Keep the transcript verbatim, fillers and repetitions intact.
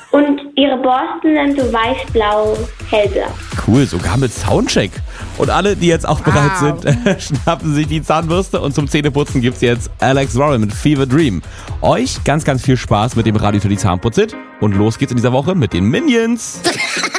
Und ihre Borsten sind so weiß-blau, hellblau. Cool, sogar mit Soundcheck. Und alle, die jetzt auch bereit Wow. sind, schnappen sich die Zahnbürste und zum Zähneputzen gibt's jetzt Alex Warren mit Fever Dream. Euch ganz, ganz viel Spaß mit dem Radio für die Zahnputz-Hit und los geht's in dieser Woche mit den Minions.